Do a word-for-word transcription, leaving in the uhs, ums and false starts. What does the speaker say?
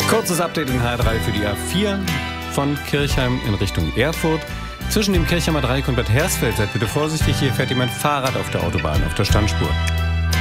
Kurzes Update in H R drei für die A vier von Kirchheim in Richtung Erfurt. Zwischen dem Kirchheimer Dreieck und Bad Hersfeld seid bitte vorsichtig, hier fährt jemand Fahrrad auf der Autobahn, auf der Standspur.